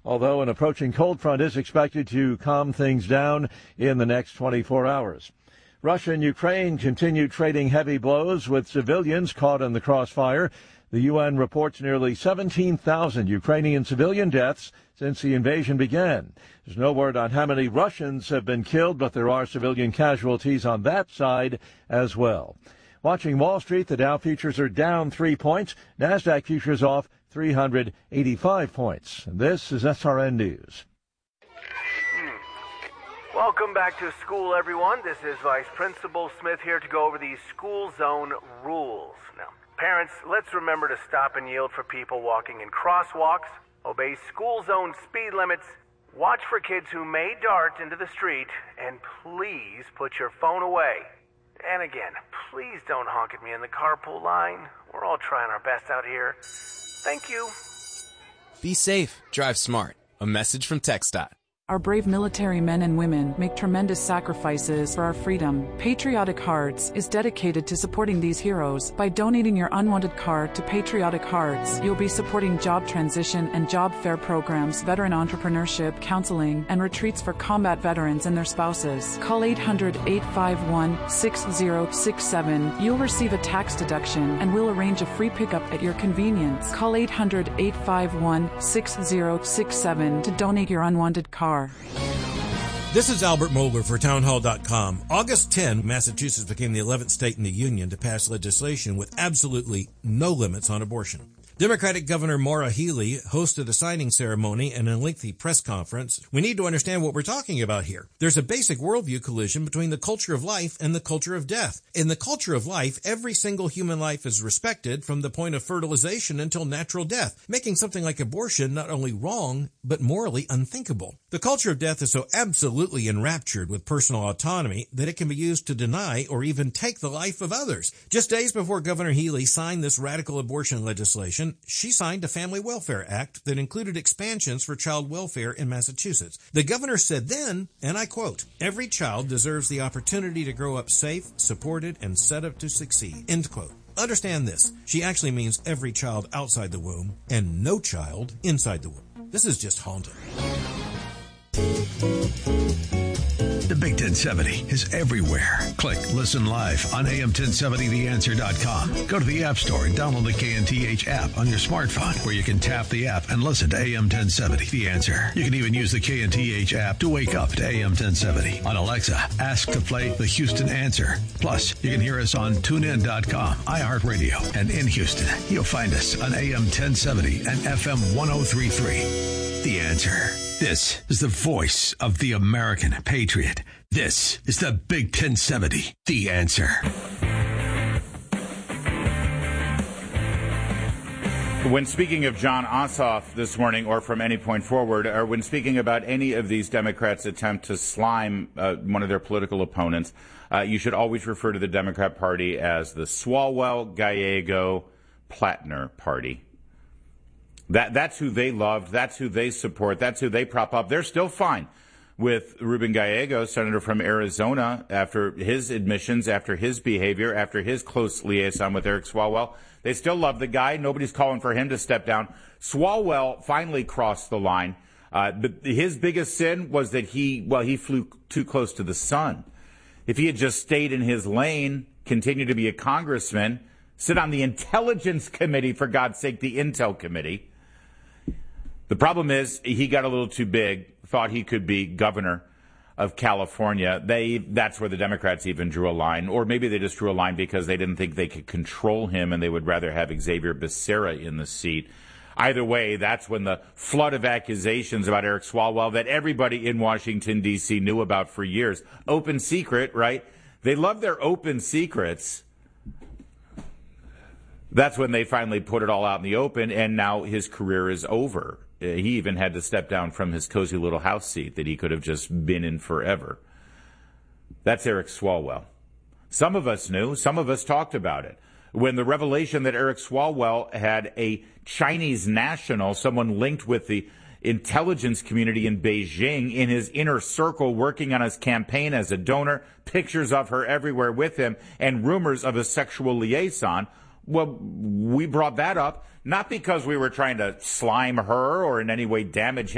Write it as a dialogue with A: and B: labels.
A: although an approaching cold front is expected to calm things down in the next 24 hours. Russia and Ukraine continue trading heavy blows with civilians caught in the crossfire. The UN reports nearly 17,000 Ukrainian civilian deaths since the invasion began. There's no word on how many Russians have been killed, but there are civilian casualties on that side as well. Watching Wall Street, the Dow futures are down 3 points. NASDAQ futures off 385 points. And this is SRN News.
B: Welcome back to school, everyone. This is Vice Principal Smith here to go over these school zone rules. Now, parents, let's remember to stop and yield for people walking in crosswalks, obey school zone speed limits, watch for kids who may dart into the street, and please put your phone away. And again, please don't honk at me in the carpool line. We're all trying our best out here. Thank you.
C: Be safe. Drive smart. A message from TxDOT.
D: Our brave military men and women make tremendous sacrifices for our freedom. Patriotic Hearts is dedicated to supporting these heroes. By donating your unwanted card to Patriotic Hearts, you'll be supporting job transition and job fair programs, veteran entrepreneurship, counseling, and retreats for combat veterans and their spouses. Call 800-851-6067. You'll receive a tax deduction, and we'll arrange a free pickup at your convenience. Call 800-851-6067 to donate your unwanted card.
E: This is Albert Mohler for townhall.com. August 10, Massachusetts became the 11th state in the union to pass legislation with absolutely no limits on abortion. Democratic Governor Maura Healey hosted a signing ceremony and a lengthy press conference. We need to understand what we're talking about here. There's a basic worldview collision between the culture of life and the culture of death. In the culture of life, every single human life is respected from the point of fertilization until natural death, making something like abortion not only wrong, but morally unthinkable. The culture of death is so absolutely enraptured with personal autonomy that it can be used to deny or even take the life of others. Just days before Governor Healey signed this radical abortion legislation, she signed a Family Welfare Act that included expansions for child welfare in Massachusetts. The governor said then, and I quote, "Every child deserves the opportunity to grow up safe, supported, and set up to succeed." End quote. Understand this. She actually means every child outside the womb and no child inside the womb. This is just haunting.
F: The Big 1070 is everywhere. Click Listen Live on AM1070theanswer.com. Go to the App Store and download the KNTH app on your smartphone, where you can tap the app and listen to AM1070 The Answer. You can even use the KNTH app to wake up to AM1070. On Alexa, ask to play the Houston Answer. Plus, you can hear us on TuneIn.com, iHeartRadio, and in Houston, you'll find us on AM1070 and FM 1033. The Answer. This is the voice of the American patriot. This is the Big 1070, The Answer.
G: When speaking of Jon Ossoff this morning, or from any point forward, or when speaking about any of these Democrats' attempt to slime one of their political opponents, you should always refer to the Democrat Party as the Swalwell-Gallego-Plattner Party. That's who they loved. That's who they support. That's who they prop up. They're still fine with Ruben Gallego, senator from Arizona, after his admissions, after his behavior, after his close liaison with Eric Swalwell. They still love the guy. Nobody's calling for him to step down. Swalwell finally crossed the line. But his biggest sin was that he flew too close to the sun. If he had just stayed in his lane, continued to be a congressman, sit on the Intelligence Committee, for God's sake, the Intel Committee. The problem is he got a little too big, thought he could be governor of California. That's where the Democrats even drew a line. Or maybe they just drew a line because they didn't think they could control him and they would rather have Xavier Becerra in the seat. Either way, that's when the flood of accusations about Eric Swalwell that everybody in Washington, D.C. knew about for years. Open secret, right? They love their open secrets. That's when they finally put it all out in the open, and now his career is over. He even had to step down from his cozy little house seat that he could have just been in forever. That's Eric Swalwell. Some of us knew. Some of us talked about it. When the revelation that Eric Swalwell had a Chinese national, someone linked with the intelligence community in Beijing, in his inner circle working on his campaign as a donor, pictures of her everywhere with him, and rumors of a sexual liaison, well, we brought that up, not because we were trying to slime her or in any way damage him.